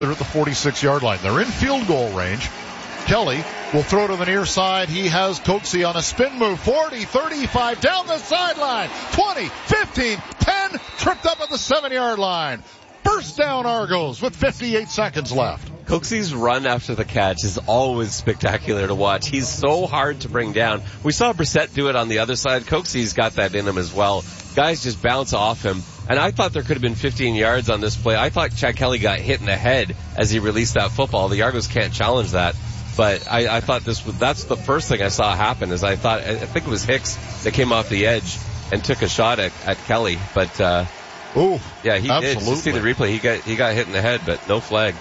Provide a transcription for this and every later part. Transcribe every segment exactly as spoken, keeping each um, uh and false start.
They're at the forty-six-yard line. They're in field goal range. Kelly will throw to the near side. He has Coxie on a spin move. forty, thirty-five, down the sideline. twenty, fifteen, ten, tripped up at the seven-yard line. First down Argos with fifty-eight seconds left. Coxie's run after the catch is always spectacular to watch. He's so hard to bring down. We saw Brissett do it on the other side. Coxie's got that in him as well. Guys just bounce off him. And I thought there could have been fifteen yards on this play. I thought Chad Kelly got hit in the head as he released that football. The Argos can't challenge that. But I, I thought this was, that's the first thing I saw happen is I thought, I think it was Hicks that came off the edge and took a shot at, at Kelly. But, uh, oh, yeah, he absolutely. did. Just see the replay. He got, he got hit in the head, but no flag.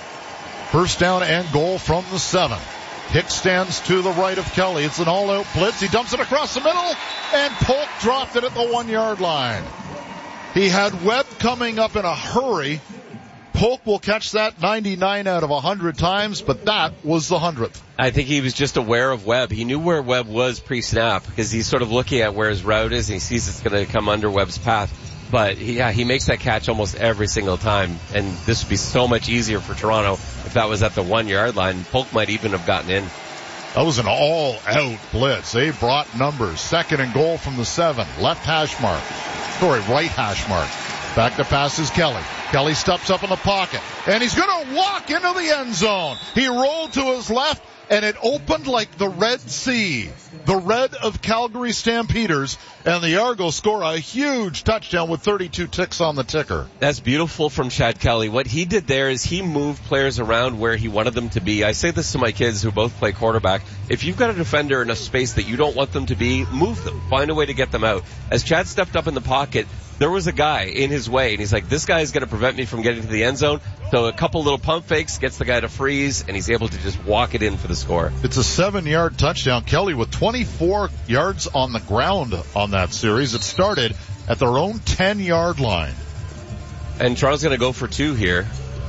First down and goal from the seven. Hicks stands to the right of Kelly. It's an all-out blitz. He dumps it across the middle, and Polk dropped it at the one-yard line. He had Webb coming up in a hurry. Polk will catch that ninety-nine out of one hundred times, but that was the hundredth. I think he was just aware of Webb. He knew where Webb was pre-snap because he's sort of looking at where his route is, and he sees it's going to come under Webb's path. But, he, yeah, he makes that catch almost every single time, and this would be so much easier for Toronto if that was at the one-yard line. Polk might even have gotten in. That was an all-out blitz. They brought numbers. Second and goal from the seven. Left hash mark. Sorry, right hash mark. Back to pass is Kelly. Kelly steps up in the pocket, and he's going to walk into the end zone. He rolled to his left, and it opened like the Red Sea. The red of Calgary Stampeders, and the Argos score a huge touchdown with thirty-two ticks on the ticker. That's beautiful from Chad Kelly. What he did there is he moved players around where he wanted them to be. I say this to my kids who both play quarterback. If you've got a defender in a space that you don't want them to be, move them. Find a way to get them out. As Chad stepped up in the pocket, there was a guy in his way, and he's like, this guy is going to prevent me from getting to the end zone. So a couple little pump fakes gets the guy to freeze, and he's able to just walk it in for the score. It's a seven-yard touchdown. Kelly with twenty-four yards on the ground on that series. It started at their own ten-yard line. And Toronto's going to go for two here.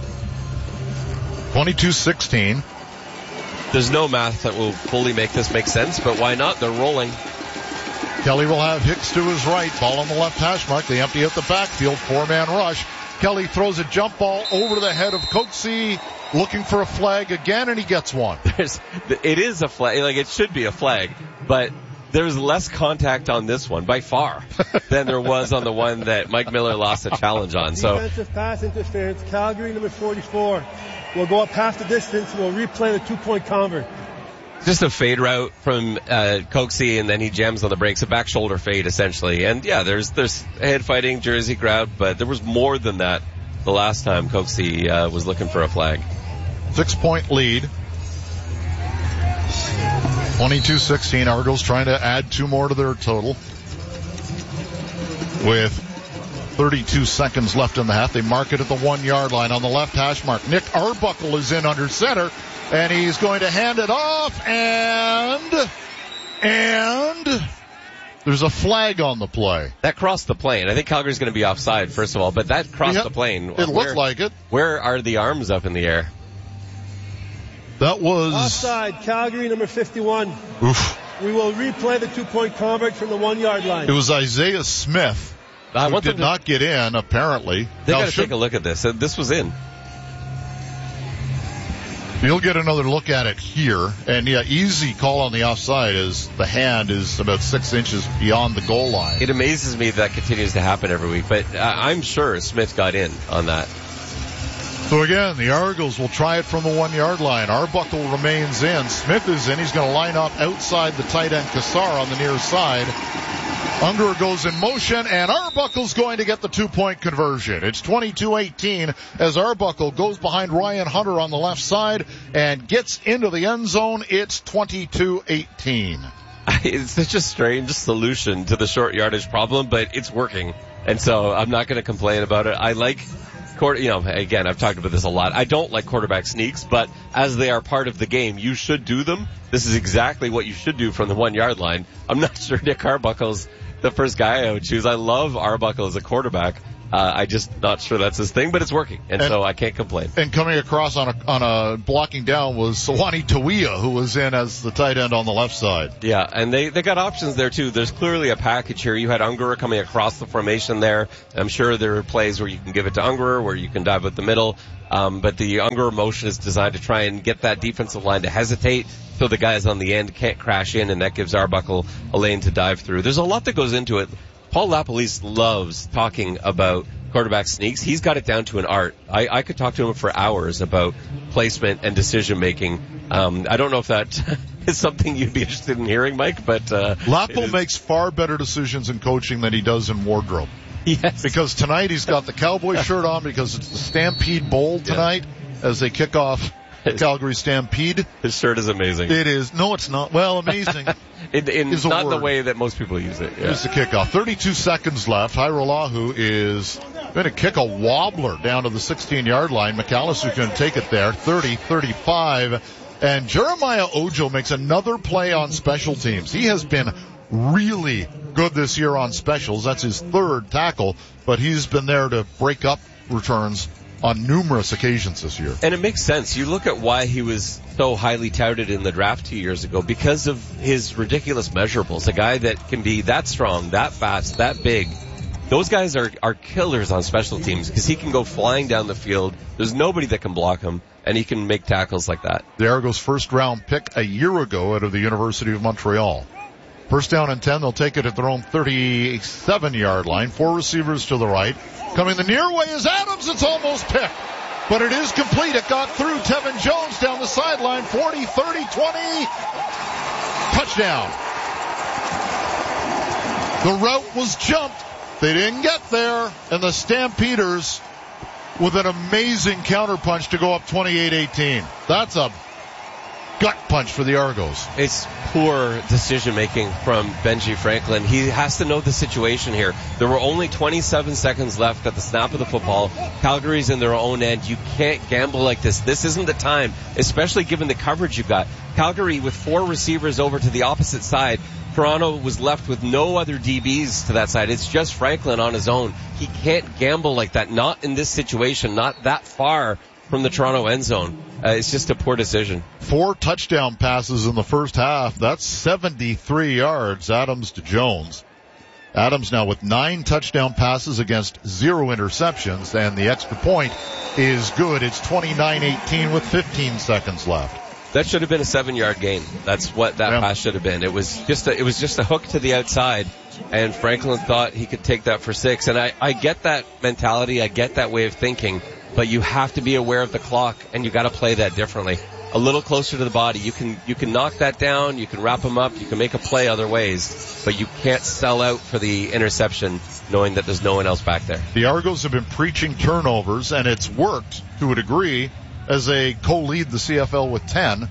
twenty-two sixteen. There's no math that will fully make this make sense, but why not? They're rolling. Kelly will have Hicks to his right. Ball on the left hash mark. They empty out the backfield. Four-man rush. Kelly throws a jump ball over the head of Coxie, looking for a flag again, and he gets one. There's, it is a flag. Like, it should be a flag, but there's less contact on this one, by far, than there was on the one that Mike Miller lost a challenge on. So, defensive pass interference. Calgary, number forty-four. We'll go up half the distance. We'll replay the two-point convert. Just a fade route from uh, Coxie, and then he jams on the brakes, a back shoulder fade essentially. And yeah, there's there's head fighting, jersey grab, but there was more than that the last time Coxie uh, was looking for a flag. Six-point lead. twenty-two sixteen. Argos trying to add two more to their total. With thirty-two seconds left in the half, they mark it at the one-yard line on the left hash mark. Nick Arbuckle is in under center. And he's going to hand it off, and, and, there's a flag on the play. That crossed the plane. I think Calgary's going to be offside, first of all, but that crossed yep, the plane. It where, looked like it. Where are the arms up in the air? That was... Offside, Calgary, number fifty-one. Oof. We will replay the two-point convert from the one-yard line. It was Isaiah Smith, I who want did to, not get in, apparently. They got to take a look at this. This was in. You'll get another look at it here. And yeah, easy call on the offside as the hand is about six inches beyond the goal line. It amazes me that continues to happen every week, but uh, I'm sure Smith got in on that. So again, the Argos will try it from the one-yard line. Arbuckle remains in. Smith is in. He's going to line up outside the tight end Kassar on the near side. Unger goes in motion, and Arbuckle's going to get the two-point conversion. It's twenty-two eighteen as Arbuckle goes behind Ryan Hunter on the left side and gets into the end zone. It's twenty-two eighteen. It's such a strange solution to the short yardage problem, but it's working. And so I'm not going to complain about it. I like, you know, again, I've talked about this a lot. I don't like quarterback sneaks, but as they are part of the game, you should do them. This is exactly what you should do from the one-yard line. I'm not sure Nick Arbuckle's the first guy I would choose. I love Arbuckle as a quarterback, Uh, I just not sure that's his thing, but it's working, and, and so I can't complain. And coming across on a on a blocking down was Sawani Tawia, who was in as the tight end on the left side. Yeah, and they they got options there too. There's clearly a package here. You had Ungerer coming across the formation there. I'm sure there are plays where you can give it to Ungerer, where you can dive with the middle. Um, but the Ungerer motion is designed to try and get that defensive line to hesitate, so the guys on the end can't crash in, and that gives Arbuckle a lane to dive through. There's a lot that goes into it. Paul LaPolice loves talking about quarterback sneaks. He's got it down to an art. I, I could talk to him for hours about placement and decision making. Um, I don't know if that is something you'd be interested in hearing, Mike, but uh, Lapo makes far better decisions in coaching than he does in wardrobe. Yes. Because tonight he's got the Cowboy shirt on because it's the Stampede Bowl tonight yeah. as they kick off the Calgary Stampede. His shirt is amazing. It is. No, it's not. Well, amazing. in, in is not word. the way that most people use it. Yeah. Here's the kickoff. thirty-two seconds left. Hairolahu is going to kick a wobbler down to the sixteen-yard line. McAllister going to take it there. thirty, thirty-five. And Jeremiah Ojo makes another play on special teams. He has been really good this year on specials. That's his third tackle, but he's been there to break up returns on numerous occasions this year. And it makes sense. You look at why he was so highly touted in the draft two years ago, because of his ridiculous measurables. A guy that can be that strong, that fast, that big. Those guys are, are killers on special teams because he can go flying down the field. There's nobody that can block him, and he can make tackles like that. The Argos first round pick a year ago out of the University of Montreal. First down and ten, they'll take it at their own thirty-seven-yard line. Four receivers to the right. Coming the near way is Adams. It's almost picked. But it is complete. It got through. Tevin Jones down the sideline. forty, thirty, twenty. Touchdown. The route was jumped. They didn't get there. And the Stampeders with an amazing counterpunch to go up twenty-eight eighteen. That's a gut punch for the Argos. It's poor decision making from Benji Franklin. He has to know the situation here. There were only twenty-seven seconds left at the snap of the football. Calgary's in their own end. You can't gamble like this. This isn't the time, especially given the coverage you got. Calgary with four receivers over to the opposite side. Toronto was left with no other D Bs to that side. It's just Franklin on his own. He can't gamble like that. Not in this situation. Not that far from the Toronto end zone. Uh, it's just a poor decision. Four touchdown passes in the first half. That's seventy-three yards. Adams to Jones. Adams now with nine touchdown passes against zero interceptions, and the extra point is good. It's twenty-nine eighteen with fifteen seconds left. That should have been a seven-yard gain. That's what that yeah. pass should have been. It was just a, it was just a hook to the outside, and Franklin thought he could take that for six. And I, I get that mentality. I get that way of thinking. But you have to be aware of the clock, and you got to play that differently. A little closer to the body. You can you can knock that down. You can wrap them up. You can make a play other ways. But you can't sell out for the interception knowing that there's no one else back there. The Argos have been preaching turnovers, and it's worked to a degree as they co-lead the C F L with ten.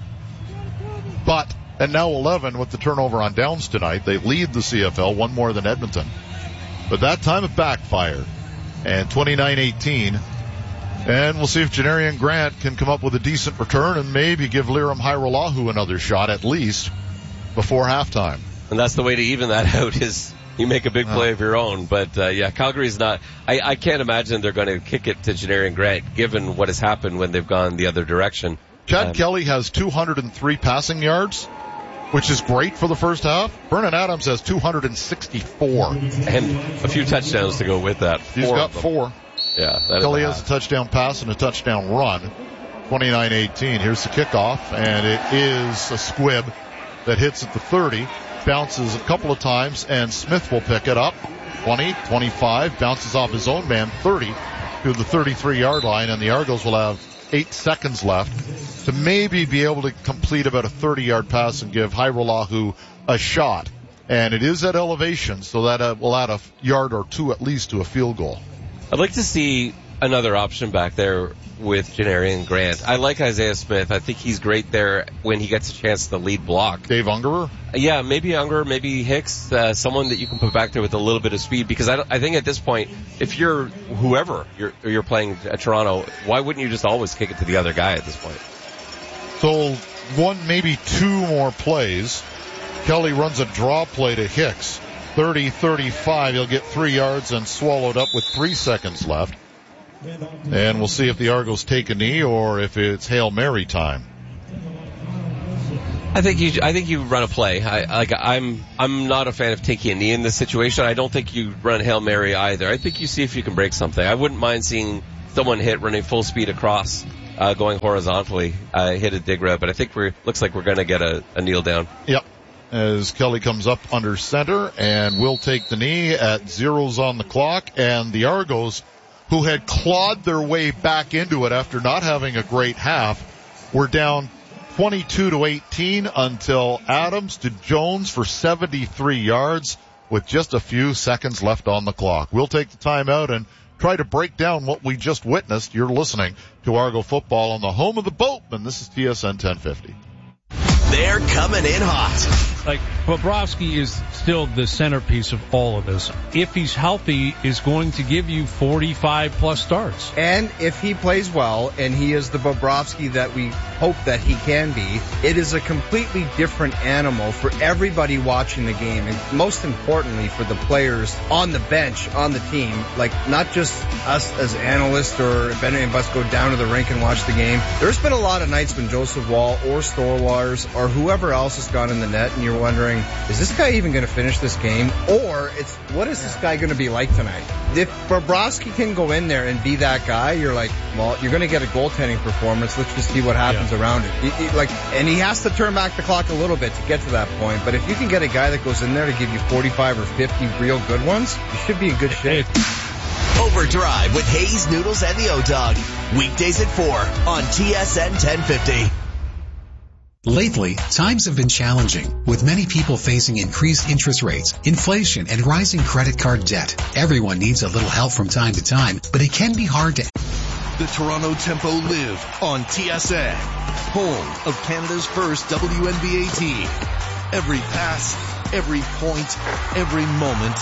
But, and now eleven with the turnover on downs tonight. They lead the C F L, one more than Edmonton. But that time it backfired. And twenty-nine eighteen. And we'll see if Janarian Grant can come up with a decent return and maybe give Liram Hairolahu another shot at least before halftime. And that's the way to even that out is you make a big play of your own. But, uh, yeah, Calgary's not, I, I can't imagine they're going to kick it to Janarian Grant given what has happened when they've gone the other direction. Chad um, Kelly has two hundred three passing yards, which is great for the first half. Vernon Adams has two hundred sixty-four. And a few touchdowns to go with that. He's four got four. Yeah, that Kelly has a touchdown pass and a touchdown run. twenty-nine eighteen. Here's the kickoff, and it is a squib that hits at the thirty, bounces a couple of times, and Smith will pick it up. twenty, twenty-five, bounces off his own man, thirty to the thirty-three-yard line, and the Argos will have eight seconds left to maybe be able to complete about a thirty-yard pass and give Hairolahu a shot. And it is at elevation, so that uh, will add a yard or two at least to a field goal. I'd like to see another option back there with Janarian Grant. I like Isaiah Smith. I think he's great there when he gets a chance to lead block. Dave Ungerer? Yeah, maybe Ungerer, maybe Hicks, uh, someone that you can put back there with a little bit of speed. Because I, I think at this point, if you're whoever you're, you're playing at Toronto, why wouldn't you just always kick it to the other guy at this point? So one, maybe two more plays. Kelly runs a draw play to Hicks. thirty thirty-five. He'll get three yards and swallowed up with three seconds left. And we'll see if the Argos take a knee or if it's Hail Mary time. I think you, I think you run a play. I, like, I'm, I'm not a fan of taking a knee in this situation. I don't think you run Hail Mary either. I think you see if you can break something. I wouldn't mind seeing someone hit running full speed across, uh, going horizontally, uh, hit a dig route, but I think we're, looks like we're gonna get a, a kneel down. Yep. As Kelly comes up under center and will take the knee at zeros on the clock, and the Argos, who had clawed their way back into it after not having a great half, were down twenty-two to eighteen until Adams to Jones for seventy-three yards with just a few seconds left on the clock. We'll take the timeout and try to break down what we just witnessed. You're listening to Argo Football on the home of the Boatmen. This is T S N ten fifty. They're coming in hot. Like, Bobrovsky is still the centerpiece of all of this. If he's healthy, is going to give you forty-five plus starts. And if he plays well, and he is the Bobrovsky that we hope that he can be, it is a completely different animal for everybody watching the game, and most importantly for the players on the bench, on the team. Like, not just us as analysts, or if any of us go down to the rink and watch the game. There's been a lot of nights when Joseph Wall or Storwaters or whoever else has gone in the net, and you're wondering, is this guy even going to finish this game? Or it's, what is this guy going to be like tonight? If Bobrovsky can go in there and be that guy, you're like, well, you're going to get a goaltending performance. Let's just see what happens yeah. around it. He, he, like, and he has to turn back the clock a little bit to get to that point. But if you can get a guy that goes in there to give you forty-five or fifty real good ones, you should be in good shape. Overdrive with Hayes, Noodles, and the O-Dog. Weekdays at four on T S N ten fifty. Lately, times have been challenging, with many people facing increased interest rates, inflation, and rising credit card debt. Everyone needs a little help from time to time, but it can be hard to... The Toronto Tempo live on T S N, home of Canada's first W N B A team. Every pass, every point, every moment,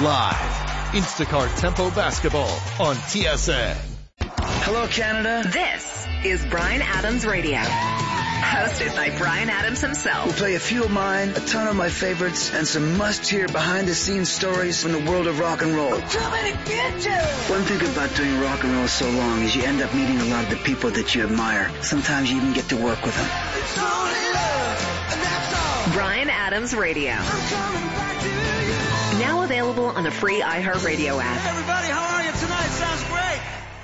live. Instacart Tempo Basketball on T S N. Hello, Canada. This is Bryan Adams Radio. Hosted by Bryan Adams himself. We'll play a few of mine, a ton of my favorites, and some must-hear behind-the-scenes stories from the world of rock and roll. Too many bitches! One thing about doing rock and roll so long is you end up meeting a lot of the people that you admire. Sometimes you even get to work with them. It's only love, and that's all. Bryan Adams Radio. I'm coming back to you. Now available on the free iHeartRadio app. Hey, everybody, how are you tonight? Sounds great.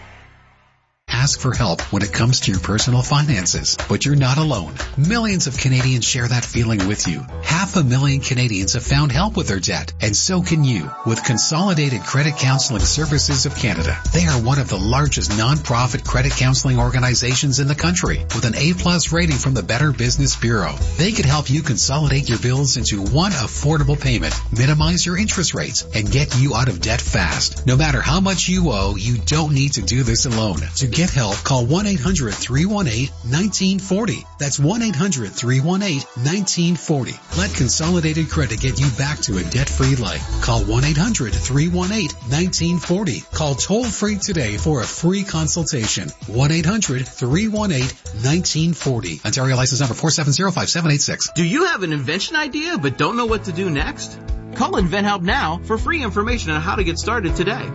Ask for help when it comes to your personal finances, but you're not alone. Millions of Canadians share that feeling with you. Half a million Canadians have found help with their debt, and so can you with Consolidated Credit Counseling Services of Canada. They are one of the largest non-profit credit counseling organizations in the country with an A-plus rating from the Better Business Bureau. They could help you consolidate your bills into one affordable payment, minimize your interest rates, and get you out of debt fast. No matter how much you owe, you don't need to do this alone. To get help, call one eight hundred three one eight one nine four zero. That's one eight hundred three one eight one nine four zero. Let Consolidated Credit get you back to a debt-free life. Call one eight hundred three one eight one nine four zero. Call toll-free today for a free consultation. one eight hundred three one eight one nine four zero. Ontario license number four seven zero five seven eight six. Do you have an invention idea but don't know what to do next? Call InventHelp now for free information on how to get started today.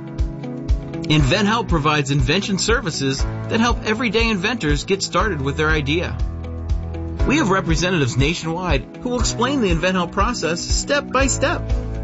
InventHelp provides invention services that help everyday inventors get started with their idea. We have representatives nationwide who will explain the InventHelp process step by step.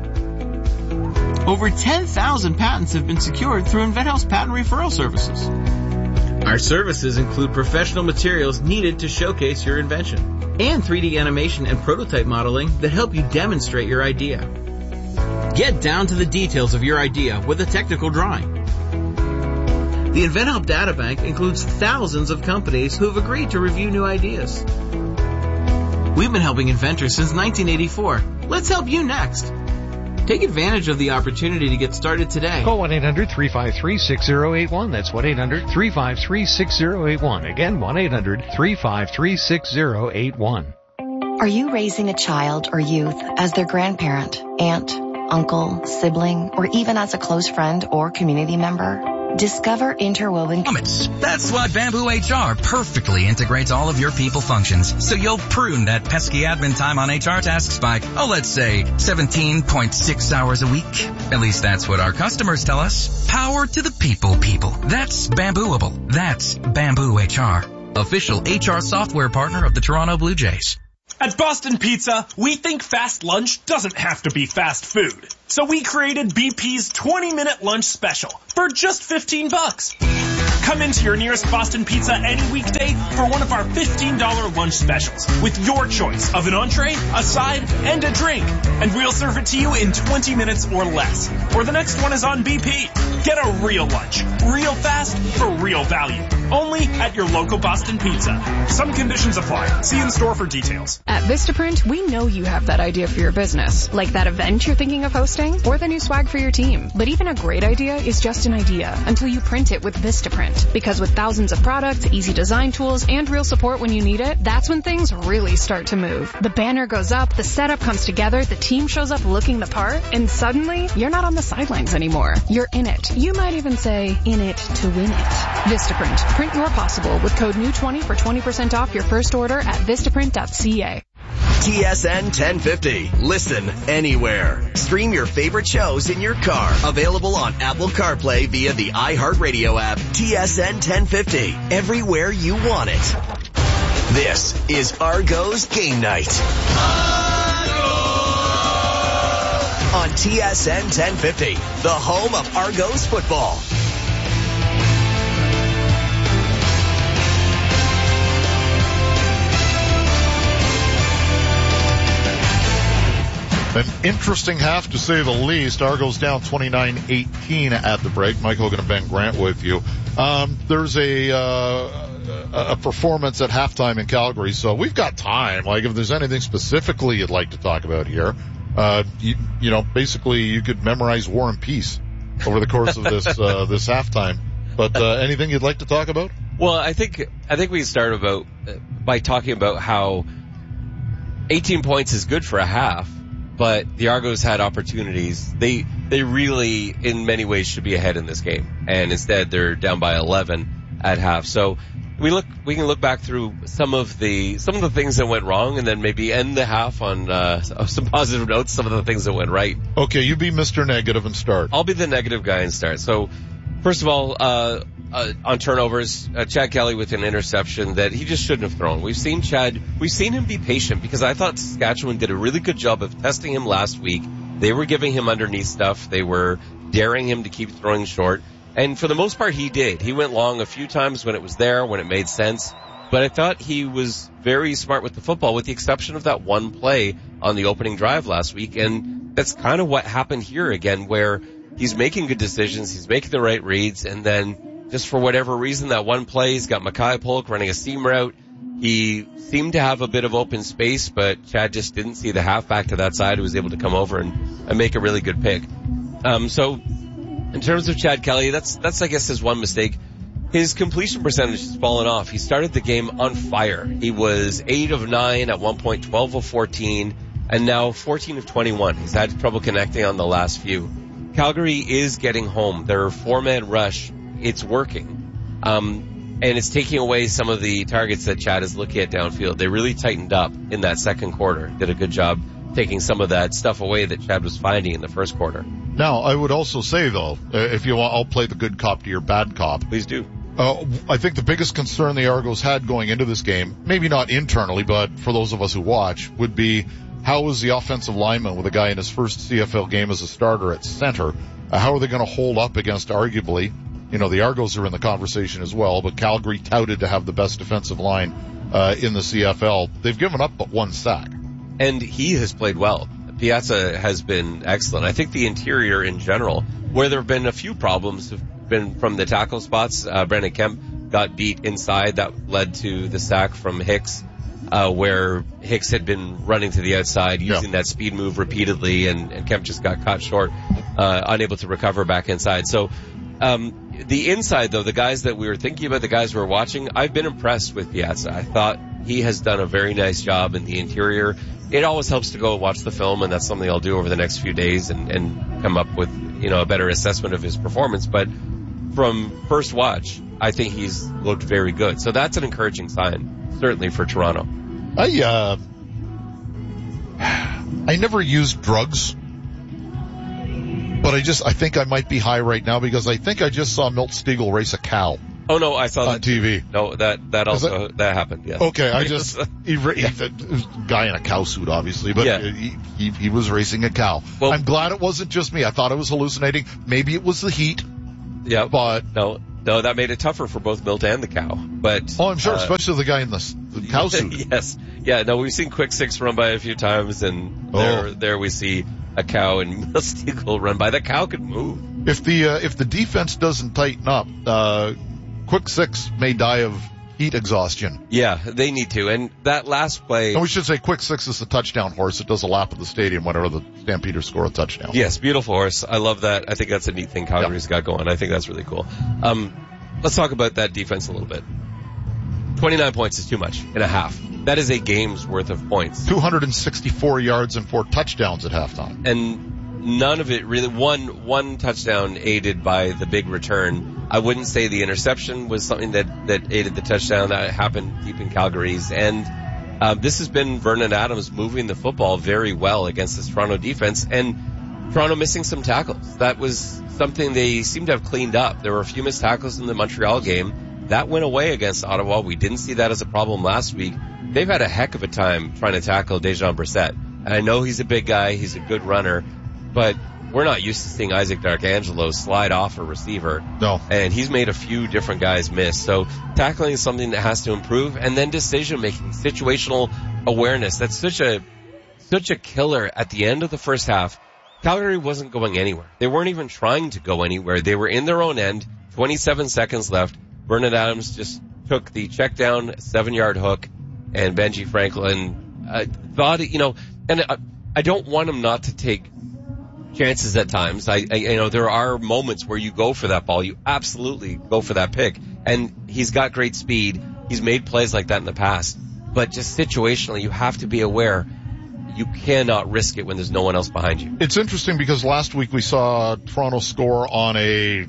Over ten thousand patents have been secured through InventHelp's patent referral services. Our services include professional materials needed to showcase your invention and three D animation and prototype modeling that help you demonstrate your idea. Get down to the details of your idea with a technical drawing. The InventHelp Databank includes thousands of companies who have agreed to review new ideas. We've been helping inventors since nineteen eighty-four. Let's help you next. Take advantage of the opportunity to get started today. Call one eight hundred three five three six zero eight one. That's one eight hundred three five three six zero eight one. Again, one eight hundred three five three six zero eight one. Are you raising a child or youth as their grandparent, aunt, uncle, sibling, or even as a close friend or community member? Discover interwoven. That's why Bamboo H R perfectly integrates all of your people functions, so you'll prune that pesky admin time on H R tasks by, oh, let's say seventeen point six hours a week. At least that's what our customers tell us. Power to the people, people. That's Bambooable. That's Bamboo H R. Official H R software partner of the Toronto Blue Jays. At Boston Pizza, we think fast lunch doesn't have to be fast food. So we created B P's twenty minute lunch special for just fifteen bucks. Come into your nearest Boston Pizza any weekday for one of our fifteen dollars lunch specials with your choice of an entree, a side, and a drink. And we'll serve it to you in twenty minutes or less. Or the next one is on B P. Get a real lunch, real fast, for real value. Only at your local Boston Pizza. Some conditions apply. See in store for details. At Vistaprint, we know you have that idea for your business, like that event you're thinking of hosting, or the new swag for your team. But even a great idea is just an idea until you print it with Vistaprint. Because with thousands of products, easy design tools, and real support when you need it, that's when things really start to move. The banner goes up, the setup comes together, the team shows up looking the part, and suddenly, you're not on the sidelines anymore. You're in it. You might even say, in it to win it. Vistaprint. Print your possible with code N E W twenty for twenty percent off your first order at vistaprint dot c a. T S N ten fifty. Listen anywhere. Stream your favorite shows in your car. Available on Apple CarPlay via the iHeartRadio app. T S N ten fifty. Everywhere you want it. This is Argos Game Night. On T S N ten fifty. The home of Argos football. An interesting half, to say the least. Argos down twenty-nine eighteen at the break. Mike Hogan and Ben Grant with you. Um, there's a, uh, a performance at halftime in Calgary, so we've got time. Like, if there's anything specifically you'd like to talk about here, uh, you, you know, basically you could memorize War and Peace over the course of this, uh, this halftime. But, uh, anything you'd like to talk about? Well, I think, I think we start about, uh, by talking about how eighteen points is good for a half. But the Argos had opportunities. They they really, in many ways, should be ahead in this game, and instead they're down by eleven at half. So we look we can look back through some of the some of the things that went wrong, and then maybe end the half on uh, some positive notes. Some of the things that went right. Okay, you be Mister Negative and start. I'll be the negative guy and start. So first of all, uh, uh on turnovers, uh, Chad Kelly with an interception that he just shouldn't have thrown. We've seen Chad, we've seen him be patient, because I thought Saskatchewan did a really good job of testing him last week. They were giving him underneath stuff. They were daring him to keep throwing short. And for the most part, he did. He went long a few times when it was there, when it made sense. But I thought he was very smart with the football, with the exception of that one play on the opening drive last week. And that's kind of what happened here again, where he's making good decisions, he's making the right reads, and then just for whatever reason, that one play, he's got Mackay Polk running a seam route. He seemed to have a bit of open space, but Chad just didn't see the halfback to that side who was able to come over and, and make a really good pick. Um, so in terms of Chad Kelly, that's, that's, I guess, his one mistake. His completion percentage has fallen off. He started the game on fire. He was eight of nine at one point, twelve of fourteen, and now fourteen of twenty-one. He's had trouble connecting on the last few. Calgary is getting home. Their four-man rush, it's working. Um, and it's taking away some of the targets that Chad is looking at downfield. They really tightened up in that second quarter. Did a good job taking some of that stuff away that Chad was finding in the first quarter. Now, I would also say, though, if you want, I'll play the good cop to your bad cop. Please do. Uh, I think the biggest concern the Argos had going into this game, maybe not internally, but for those of us who watch, would be how is the offensive lineman with a guy in his first C F L game as a starter at center, uh, how are they going to hold up against arguably, you know, the Argos are in the conversation as well, but Calgary touted to have the best defensive line uh, in the C F L. They've given up but one sack. And he has played well. Piazza has been excellent. I think the interior in general, where there have been a few problems, have been from the tackle spots. Uh, Brandon Kemp got beat inside. That led to the sack from Hicks, uh, where Hicks had been running to the outside, using yeah. that speed move repeatedly, and, and Kemp just got caught short, uh, unable to recover back inside. So, um, the inside, though, the guys that we were thinking about, the guys we were watching, I've been impressed with Piazza. I thought he has done a very nice job in the interior. It always helps to go watch the film, and that's something I'll do over the next few days and, and come up with, you know, a better assessment of his performance. But from first watch, I think he's looked very good. So that's an encouraging sign, certainly for Toronto. I, uh, I never used drugs, but I just, I think I might be high right now because I think I just saw Milt Stegall race a cow. Oh no, I saw on that T V. No, that, that also, that, that happened, yes. Okay, I just, he, he, yeah. guy in a cow suit, obviously, but yeah. he, he, he was racing a cow. Well, I'm glad it wasn't just me. I thought I was hallucinating. Maybe it was the heat. Yeah, but no, no, that made it tougher for both Milt and the cow. But oh, I'm sure, uh, especially the guy in the, the cow suit. Yes, yeah. No, we've seen Quick Six run by a few times, and oh. there, there we see a cow and Milt Stegall run by. The cow could move. If the uh, if the defense doesn't tighten up, uh, Quick Six may die of heat exhaustion. Yeah, they need to. And that last play... And we should say Quick Six is the touchdown horse. It does a lap of the stadium whenever the Stampeders score a touchdown. Yes, beautiful horse. I love that. I think that's a neat thing Calgary's yeah. got going. I think that's really cool. Um, let's talk about that defense a little bit. twenty-nine points is too much in a half. That is a game's worth of points. two hundred sixty-four yards and four touchdowns at halftime. And none of it really... One, one touchdown aided by the big return. I wouldn't say the interception was something that, that aided the touchdown. That happened deep in Calgary's. And um, this has been Vernon Adams moving the football very well against this Toronto defense. And Toronto missing some tackles. That was something they seem to have cleaned up. There were a few missed tackles in the Montreal game. That went away against Ottawa. We didn't see that as a problem last week. They've had a heck of a time trying to tackle Dejan Brissett. And I know he's a big guy. He's a good runner. But we're not used to seeing Isaac D'Arcangelo slide off a receiver. No. And he's made a few different guys miss. So tackling is something that has to improve. And then decision making, situational awareness. That's such a, such a killer at the end of the first half. Calgary wasn't going anywhere. They weren't even trying to go anywhere. They were in their own end. twenty-seven seconds left. Vernon Adams just took the check down seven yard hook, and Benji Franklin uh, thought, you know, and I, I don't want him not to take chances at times. I, I, you know, there are moments where you go for that ball. You absolutely go for that pick. And he's got great speed. He's made plays like that in the past. But just situationally, you have to be aware you cannot risk it when there's no one else behind you. It's interesting because last week we saw Toronto score on a,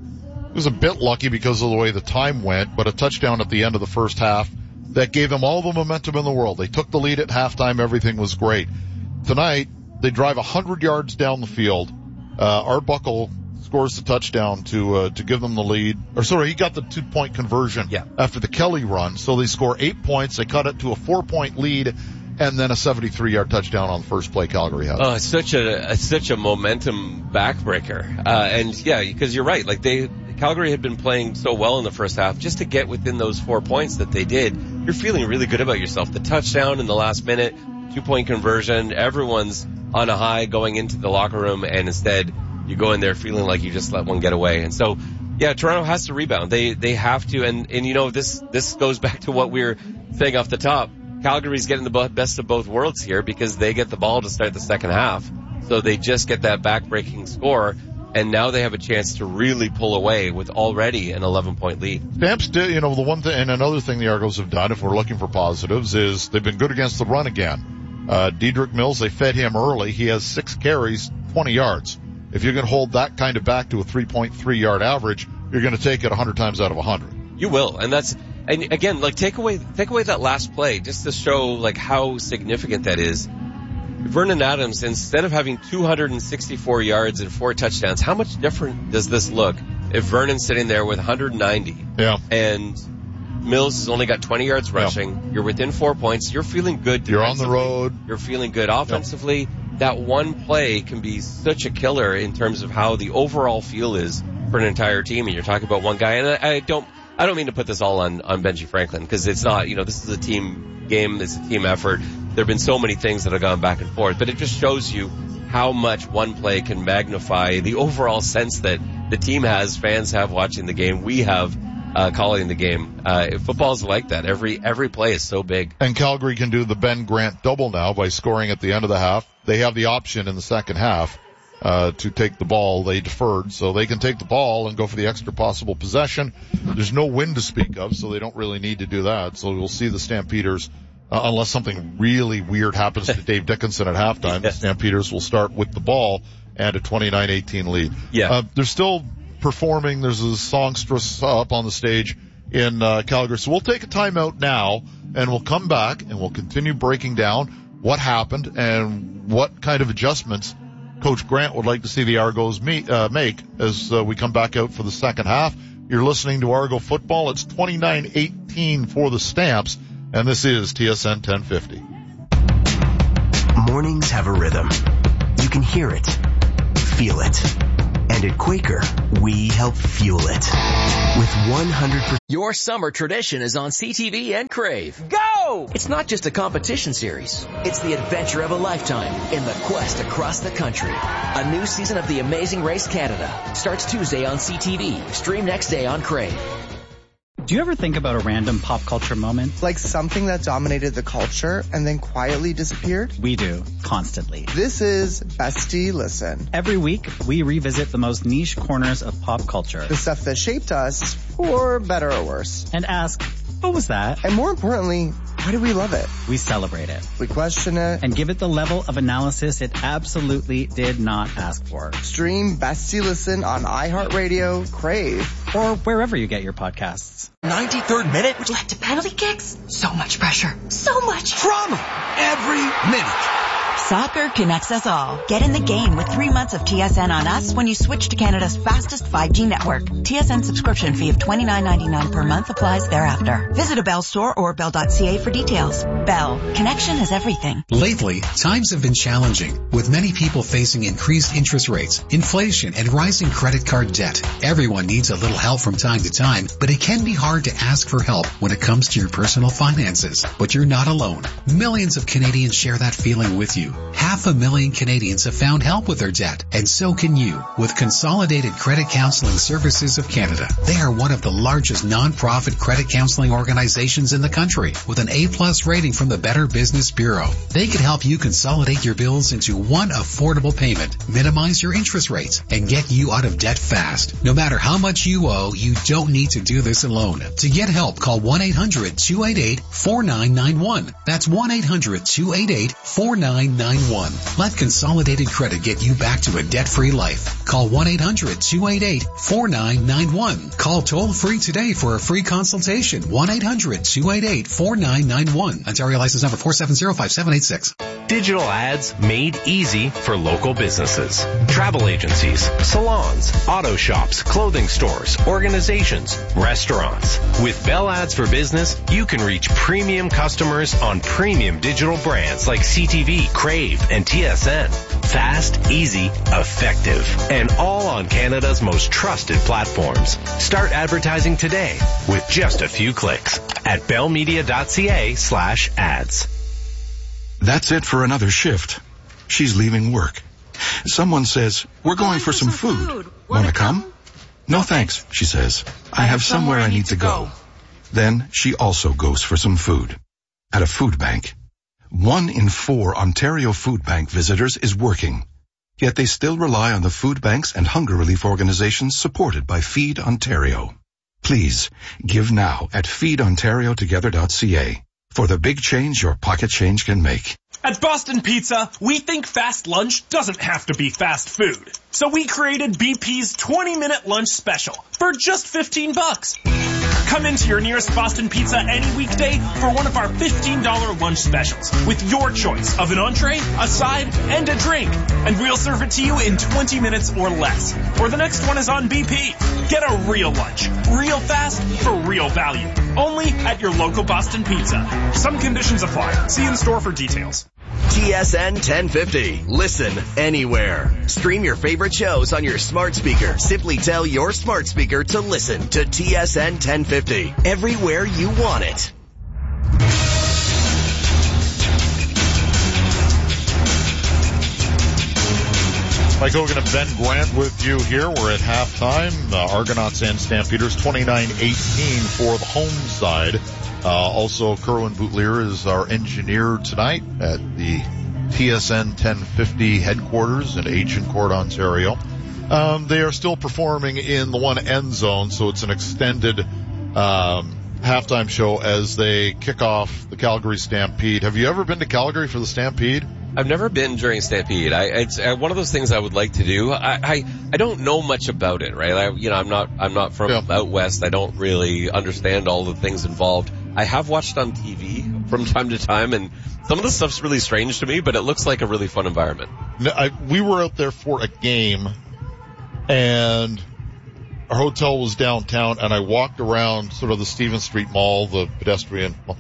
it was a bit lucky because of the way the time went, but a touchdown at the end of the first half that gave them all the momentum in the world. They took the lead at halftime. Everything was great. Tonight, they drive one hundred yards down the field. Uh, Arbuckle scores the touchdown to uh, to give them the lead. Or sorry, he got the two-point conversion yeah. after the Kelly run. So they score eight points. They cut it to a four-point lead, and then a seventy-three yard touchdown on the first play Calgary had. Oh, it's such a it's such a momentum backbreaker. Uh, and yeah, because you're right. Like they Calgary had been playing so well in the first half, just to get within those four points that they did. You're feeling really good about yourself. The touchdown in the last minute, two-point conversion. Everyone's on a high going into the locker room, and instead you go in there feeling like you just let one get away. And so, yeah, Toronto has to rebound. They they have to, and and you know this this goes back to what we were saying off the top. Calgary's getting the best of both worlds here because they get the ball to start the second half, so they just get that back-breaking score, and now they have a chance to really pull away with already an eleven point lead. Stamps did, you know, the one thing, and another thing the Argos have done, if we're looking for positives, is they've been good against the run again. Uh, Dedrick Mills, they fed him early. He has six carries, twenty yards. If you're going to hold that kind of back to a three point three yard average, you're going to take it one hundred times out of one hundred. You will. And that's, and again, like take away, take away that last play just to show like how significant that is. Vernon Adams, instead of having two hundred sixty-four yards and four touchdowns, how much different does this look if Vernon's sitting there with one hundred ninety? Yeah. And Mills has only got twenty yards rushing. Yeah. You're within four points. You're feeling good. You're on the road. You're feeling good offensively. Yep. That one play can be such a killer in terms of how the overall feel is for an entire team. And you're talking about one guy. And I, I don't, I don't mean to put this all on, on Benji Franklin because it's not, you know, this is a team game. It's a team effort. There have been so many things that have gone back and forth, but it just shows you how much one play can magnify the overall sense that the team has, fans have watching the game. We have, Uh, calling the game. Uh, football's like that. Every, every play is so big. And Calgary can do the Ben Grant double now by scoring at the end of the half. They have the option in the second half, uh, to take the ball. They deferred, so they can take the ball and go for the extra possible possession. There's no wind to speak of, so they don't really need to do that. So we'll see the Stampeders, uh, unless something really weird happens to Dave Dickinson at halftime, yes. The Stampeders will start with the ball and a twenty-nine eighteen lead. Yeah. Uh, there's still performing. There's a songstress up on the stage in uh, Calgary. So we'll take a timeout now, and we'll come back, and we'll continue breaking down what happened and what kind of adjustments Coach Grant would like to see the Argos meet, uh, make as uh, we come back out for the second half. You're listening to Argo Football. It's twenty-nine eighteen for the Stamps, and this is T S N ten fifty. Mornings have a rhythm. You can hear it, feel it. And at Quaker, we help fuel it. With one hundred percent. Your summer tradition is on C T V and Crave. Go! It's not just a competition series. It's the adventure of a lifetime in the quest across the country. A new season of The Amazing Race Canada starts Tuesday on C T V. Stream next day on Crave. Do you ever think about a random pop culture moment? Like something that dominated the culture and then quietly disappeared? We do, constantly. This is Bestie Listen. Every week, we revisit the most niche corners of pop culture. The stuff that shaped us, for better or worse. And ask, what was that? And more importantly, why do we love it? We celebrate it. We question it. And give it the level of analysis it absolutely did not ask for. Stream Bestie Listen on iHeartRadio, Crave, or wherever you get your podcasts. ninety-third minute? Which led to penalty kicks? So much pressure. So much drama. Every minute. Soccer connects us all. Get in the game with three months of T S N on us when you switch to Canada's fastest five G network. T S N subscription fee of twenty-nine ninety-nine per month applies thereafter. Visit a Bell store or bell dot c a for details. Bell. Connection is everything. Lately, times have been challenging, with many people facing increased interest rates, inflation, and rising credit card debt. Everyone needs a little help from time to time, but it can be hard to ask for help when it comes to your personal finances. But you're not alone. Millions of Canadians share that feeling with you. Half a million Canadians have found help with their debt, and so can you with Consolidated Credit Counseling Services of Canada. They are one of the largest non-profit credit counseling organizations in the country with an A-plus rating from the Better Business Bureau. They can help you consolidate your bills into one affordable payment, minimize your interest rates, and get you out of debt fast. No matter how much you owe, you don't need to do this alone. To get help, call one eight hundred two eight eight four nine nine one. That's one eight hundred two eight eight four nine nine one. Let Consolidated Credit get you back to a debt-free life. Call one eight hundred two eight eight four nine nine one. Call toll-free today for a free consultation. one eight hundred two eight eight four nine nine one. Ontario license number four seven zero five seven eight six. Digital ads made easy for local businesses. Travel agencies, salons, auto shops, clothing stores, organizations, restaurants. With Bell Ads for Business, you can reach premium customers on premium digital brands like C T V, Crave, and T S N. Fast, easy, effective, and all on Canada's most trusted platforms. Start advertising today with just a few clicks at bellmedia.ca slash ads. That's it for another shift. She's leaving work. Someone says, we're going for some food. Wanna come? No thanks, she says. I have somewhere I need to go. Then she also goes for some food. At a food bank. One in four Ontario Food Bank visitors is working. Yet they still rely on the food banks and hunger relief organizations supported by Feed Ontario. Please, give now at feed ontario together dot c a for the big change your pocket change can make. At Boston Pizza, we think fast lunch doesn't have to be fast food. So we created B P's twenty minute lunch special for just fifteen bucks. Come into your nearest Boston Pizza any weekday for one of our fifteen dollars lunch specials with your choice of an entree, a side, and a drink. And we'll serve it to you in twenty minutes or less. Or the next one is on B P. Get a real lunch, real fast, for real value. Only at your local Boston Pizza. Some conditions apply. See in store for details. T S N ten fifty. Listen anywhere. Stream your favorite shows on your smart speaker. Simply tell your smart speaker to listen to T S N ten fifty. Everywhere you want it. Mike Hogan and Ben Grant with you here. We're at halftime. Uh, Argonauts and Stampeders, twenty-nine eighteen for the home side. Uh, also, Kerwin Boutlier is our engineer tonight at the T S N ten fifty headquarters in Agincourt, Ontario. Um, they are still performing in the one end zone, so it's an extended um, halftime show as they kick off the Calgary Stampede. Have you ever been to Calgary for the Stampede? I've never been during Stampede. I, it's uh, one of those things I would like to do. I, I, I don't know much about it, right? I, you know, I'm not, I'm not from yeah. out west. I don't really understand all the things involved. I have watched on T V from time to time, and some of the stuff's really strange to me, but it looks like a really fun environment. No, I, we were out there for a game, and our hotel was downtown, and I walked around sort of the Stephen Street Mall, the pedestrian mall.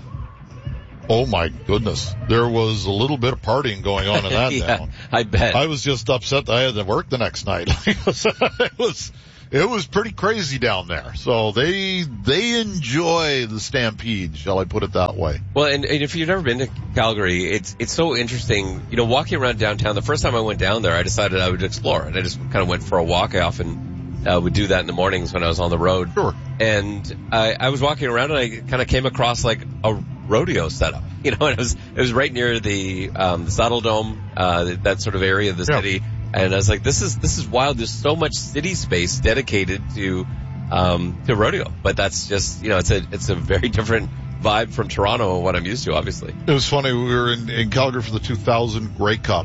Oh my goodness. There was a little bit of partying going on in that yeah, town. I bet. I was just upset that I had to work the next night. it was, it was pretty crazy down there. So they, they enjoy the Stampede, shall I put it that way. Well, and, and if you've never been to Calgary, it's, it's so interesting. You know, walking around downtown, the first time I went down there, I decided I would explore, and I just kind of went for a walk. I often, uh, would do that in the mornings when I was on the road. Sure. And I, I was walking around and I kind of came across like a rodeo setup, you know, and it was, it was right near the, um, the Saddle Dome, uh, that sort of area of the yeah. city. And I was like, this is, this is wild. There's so much city space dedicated to, um, to rodeo. But that's just, you know, it's a, it's a very different vibe from Toronto and what I'm used to, obviously. It was funny. We were in, in Calgary for the two thousand Grey Cup,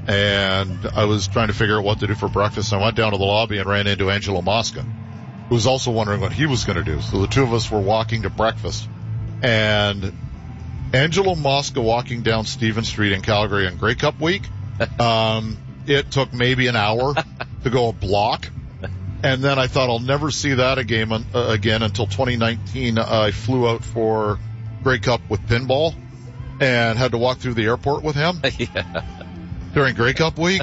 and I was trying to figure out what to do for breakfast. I went down to the lobby and ran into Angelo Mosca, who was also wondering what he was going to do. So the two of us were walking to breakfast, and Angelo Mosca walking down Stephen Street in Calgary on Grey Cup week, um, it took maybe an hour to go a block. And then I thought I'll never see that again, uh, again until twenty nineteen. Uh, I flew out for Grey Cup with pinball and had to walk through the airport with him yeah. during Grey Cup week.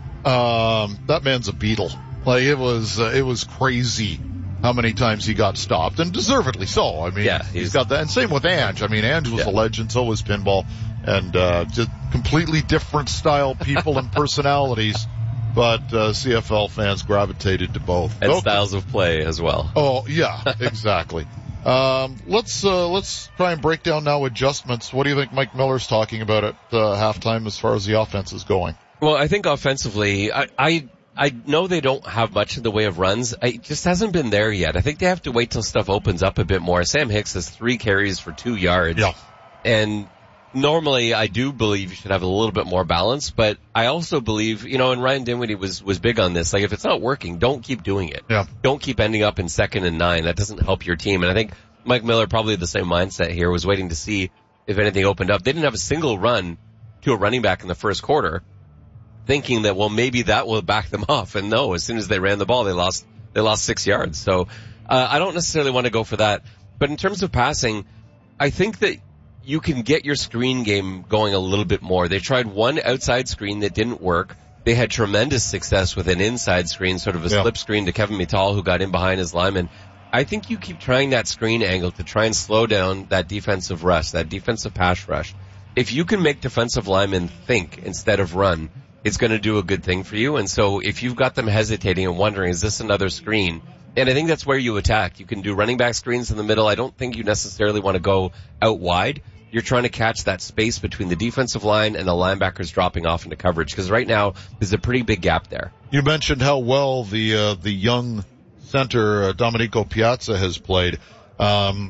Um, that man's a beetle. Like it was, uh, it was crazy how many times he got stopped, and deservedly so. I mean, yeah, he's, he's got that. And same with Ange. I mean, Ange was yeah. a legend, so was pinball, and uh, just completely different style people and personalities. But uh, C F L fans gravitated to both. And okay. styles of play as well. Oh yeah, exactly. um, let's uh, let's try and break down now adjustments. What do you think Mike Miller's talking about at uh, halftime as far as the offense is going? Well, I think offensively, I. I I know they don't have much in the way of runs. It just hasn't been there yet. I think they have to wait till stuff opens up a bit more. Sam Hicks has three carries for two yards. Yeah. And normally I do believe you should have a little bit more balance, but I also believe, you know, and Ryan Dinwiddie was, was big on this. Like if it's not working, don't keep doing it. Yeah. Don't keep ending up in second and nine. That doesn't help your team. And I think Mike Miller probably the same mindset here, was waiting to see if anything opened up. They didn't have a single run to a running back in the first quarter, thinking that, well, maybe that will back them off. And no, as soon as they ran the ball, they lost, they lost six yards. So, uh, I don't necessarily want to go for that. But in terms of passing, I think that you can get your screen game going a little bit more. They tried one outside screen that didn't work. They had tremendous success with an inside screen, sort of a yeah. slip screen to Kevin Mittal, who got in behind his lineman. I think you keep trying that screen angle to try and slow down that defensive rush, that defensive pass rush. If you can make defensive linemen think instead of run, it's going to do a good thing for you. And so if you've got them hesitating and wondering, is this another screen? And I think that's where you attack. You can do running back screens in the middle. I don't think you necessarily want to go out wide. You're trying to catch that space between the defensive line and the linebackers dropping off into coverage, because right now there's a pretty big gap there. You mentioned how well the uh, the young center uh, Domenico Piazza has played. Um,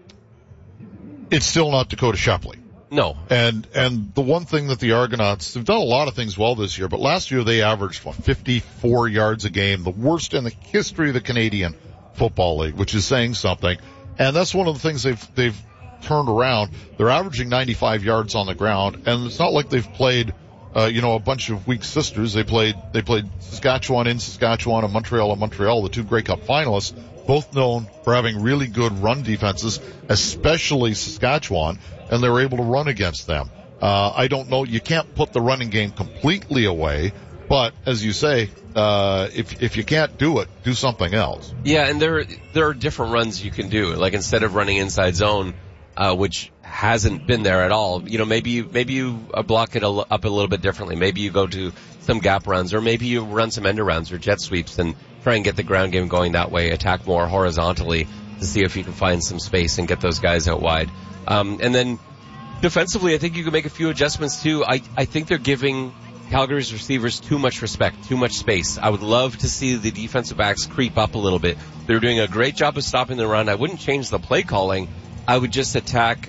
it's still not Dakota Shepley. No. And, and the one thing that the Argonauts have done a lot of things well this year, but last year they averaged what, fifty-four yards a game, the worst in the history of the Canadian Football League, which is saying something. And that's one of the things they've, they've turned around. They're averaging ninety-five yards on the ground, and it's not like they've played, uh, you know, a bunch of weak sisters. They played, they played Saskatchewan in Saskatchewan and Montreal in Montreal, the two Grey Cup finalists, both known for having really good run defenses, especially Saskatchewan, and they were able to run against them. Uh, I don't know, you can't put the running game completely away, but as you say, uh, if, if you can't do it, do something else. Yeah, and there, there are different runs you can do. Like instead of running inside zone, uh, which hasn't been there at all, you know, maybe you, maybe you block it a, up a little bit differently. Maybe you go to some gap runs, or maybe you run some end arounds or jet sweeps and try and get the ground game going that way, attack more horizontally to see if you can find some space and get those guys out wide. Um, and then defensively, I think you can make a few adjustments too. I, I think they're giving Calgary's receivers too much respect, too much space. I would love to see the defensive backs creep up a little bit. They're doing a great job of stopping the run. I wouldn't change the play calling. I would just attack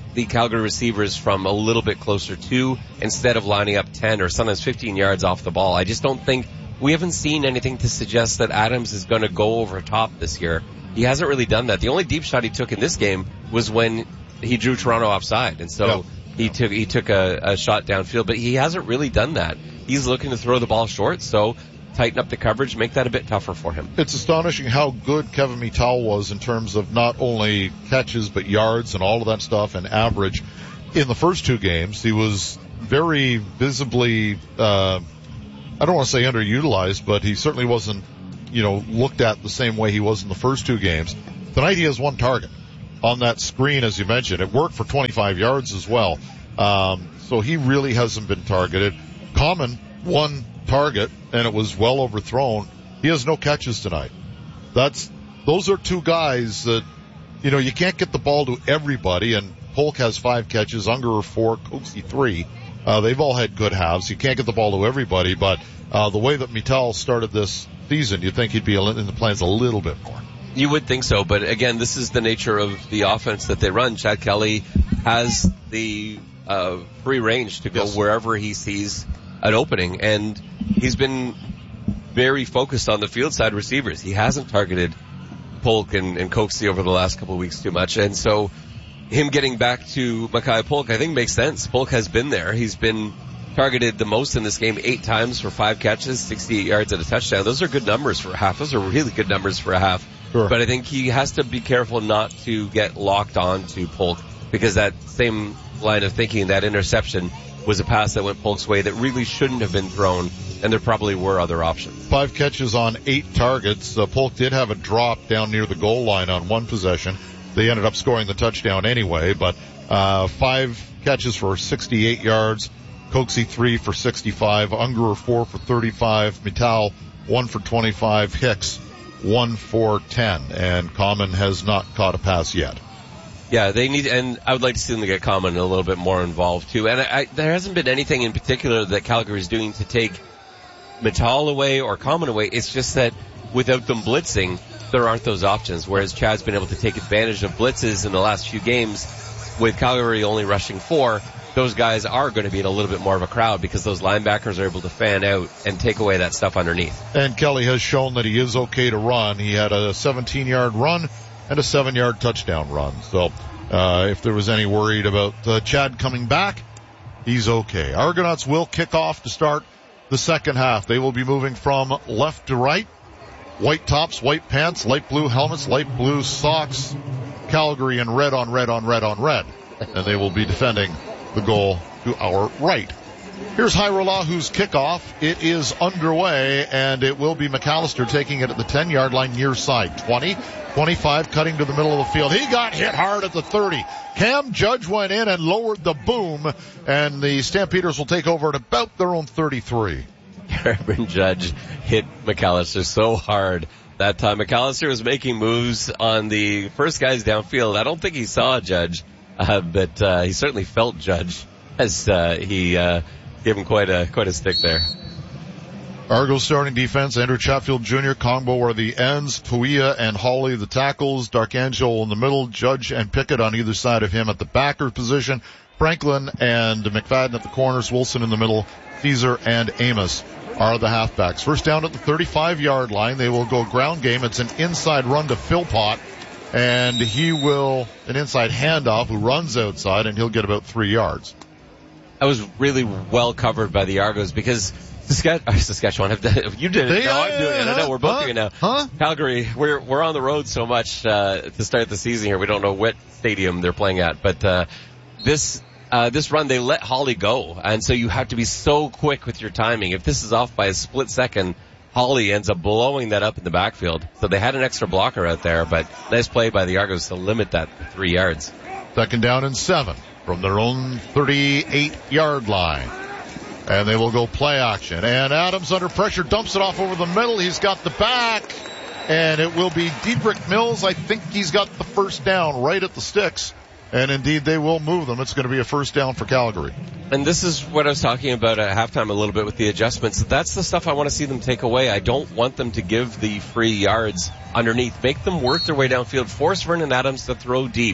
the Calgary receivers from a little bit closer to, instead of lining up ten or sometimes fifteen yards off the ball. I just don't think, we haven't seen anything to suggest that Adams is going to go over top this year. He hasn't really done that. The only deep shot he took in this game was when he drew Toronto offside. And so yep. he took, he took a, a shot downfield, but he hasn't really done that. He's looking to throw the ball short, so tighten up the coverage, make that a bit tougher for him. It's astonishing how good Kevin Mittal was in terms of not only catches but yards and all of that stuff and average. In the first two games, he was very visibly, uh, I don't want to say underutilized, but he certainly wasn't, you know, looked at the same way he was in the first two games. Tonight he has one target on that screen, as you mentioned. It worked for twenty-five yards as well. Um, so he really hasn't been targeted. Common, one target, and it was well overthrown. He has no catches tonight. That's, those are two guys that, you know, you can't get the ball to everybody, and Polk has five catches, Ungerer four, Coxie three. Uh, they've all had good halves. You can't get the ball to everybody, but, uh, the way that Mittal started this season, you'd think he'd be in the plans a little bit more. You would think so, but again, this is the nature of the offense that they run. Chad Kelly has the, uh, free range to go yes. wherever he sees an opening, and he's been very focused on the field side receivers. He hasn't targeted Polk and, and Coxie over the last couple of weeks too much, and so him getting back to Mackay Polk, I think makes sense. Polk has been there. He's been targeted the most in this game, eight times for five catches, sixty-eight yards and a touchdown. Those are good numbers for a half. Those are really good numbers for a half. Sure. But I think he has to be careful not to get locked on to Polk, because that same line of thinking, that interception, was a pass that went Polk's way that really shouldn't have been thrown, and there probably were other options. Five catches on eight targets. Uh, Polk did have a drop down near the goal line on one possession. They ended up scoring the touchdown anyway, but uh five catches for sixty-eight yards. Coxie three for sixty-five. Ungerer four for thirty-five. Mittal one for twenty-five. Hicks one for ten. And Common has not caught a pass yet. Yeah, they need, and I would like to see them get Common a little bit more involved too. And I, I, there hasn't been anything in particular that Calgary is doing to take Mittal away or Common away. It's just that without them blitzing, there aren't those options. Whereas Chad's been able to take advantage of blitzes in the last few games, with Calgary only rushing four, those guys are going to be in a little bit more of a crowd because those linebackers are able to fan out and take away that stuff underneath. And Kelly has shown that he is okay to run. He had a seventeen-yard run and a seven-yard touchdown run. So uh if there was any worried about uh, Chad coming back, he's okay. Argonauts will kick off to start the second half. They will be moving from left to right. White tops, white pants, light blue helmets, light blue socks. Calgary in red on red on red on red. And they will be defending the goal to our right. Here's Hyrolahu's kickoff. It is underway, and it will be McAllister taking it at the ten-yard line near side. twenty, twenty-five, cutting to the middle of the field. He got hit hard at the thirty. Cam Judge went in and lowered the boom, and the Stampeders will take over at about their own thirty-three. Cameron Judge hit McAllister so hard that time. McAllister was making moves on the first guys downfield. I don't think he saw Judge, uh, but uh, he certainly felt Judge as uh, he uh, gave him quite a quite a stick there. Argos starting defense, Andrew Chatfield Junior, Kongbo are the ends, Puia and Hawley the tackles, Darkangelo in the middle, Judge and Pickett on either side of him at the backer position, Franklin and McFadden at the corners, Wilson in the middle, Caesar and Amos are the halfbacks. First down at the thirty-five-yard line. They will go ground game. It's an inside run to Philpott, and he will, an inside handoff who runs outside, and he'll get about three yards. I was really well covered by the Argos because Saskatchewan, Saskatchewan have done, you did it. They, no, I'm doing it. I know we're both huh? doing it now. Huh? Calgary, we're we're on the road so much uh, to start the season here. We don't know what stadium they're playing at, but uh, this uh, this run they let Hawley go, and so you have to be so quick with your timing. If this is off by a split second, Hawley ends up blowing that up in the backfield. So they had an extra blocker out there, but nice play by the Argos to limit that to three yards. Second down and seven from their own thirty-eight-yard line. And they will go play action. And Adams under pressure dumps it off over the middle. He's got the back. And it will be Diedrich Mills. I think he's got the first down right at the sticks. And indeed, they will move them. It's going to be a first down for Calgary. And this is what I was talking about at halftime a little bit with the adjustments. That's the stuff I want to see them take away. I don't want them to give the free yards underneath. Make them work their way downfield. Force Vernon Adams to throw deep.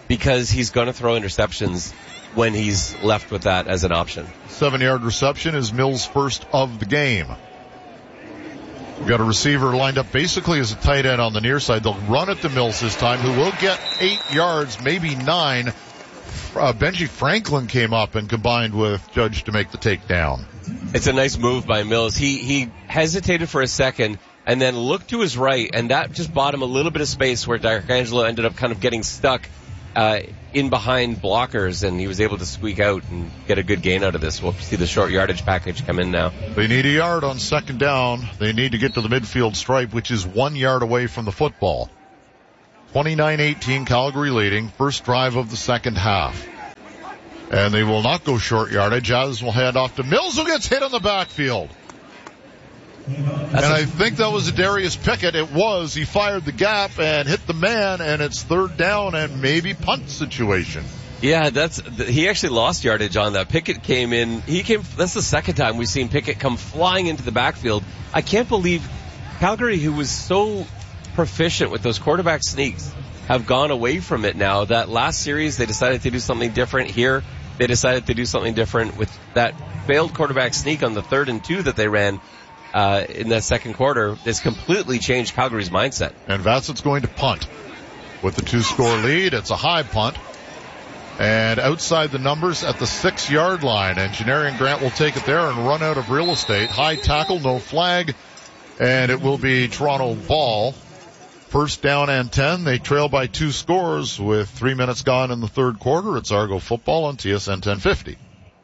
because he's going to throw interceptions when he's left with that as an option. Seven-yard reception is Mills' first of the game. We've got a receiver lined up basically as a tight end on the near side. They'll run it to Mills this time, who will get eight yards, maybe nine. Uh, Benji Franklin came up and combined with Judge to make the takedown. It's a nice move by Mills. He he hesitated for a second and then looked to his right, and that just bought him a little bit of space where D'Angelo ended up kind of getting stuck uh, in behind blockers, and he was able to squeak out and get a good gain out of this. We'll see the short yardage package come in now. They need a yard on second down. They need to get to the midfield stripe, which is one yard away from the football. twenty-nine eighteen, Calgary leading. First drive of the second half. And they will not go short yardage, as will hand off to Mills, who gets hit on the backfield. That's and I think that was a Darius Pickett. It was. He fired the gap and hit the man, and it's third down and maybe punt situation. Yeah, that's, he actually lost yardage on that. Pickett came in, he came, that's the second time we've seen Pickett come flying into the backfield. I can't believe Calgary, who was so proficient with those quarterback sneaks, have gone away from it now. That last series, they decided to do something different. Here, they decided to do something different with that failed quarterback sneak on the third and two that they ran uh, in that second quarter. It's completely changed Calgary's mindset. And Vassett's going to punt with the two-score lead. It's a high punt. And outside the numbers at the six-yard line. And Janarian Grant will take it there and run out of real estate. High tackle, no flag. And it will be Toronto ball. First down and ten. They trail by two scores with three minutes gone in the third quarter. It's Argo football on T S N ten fifty.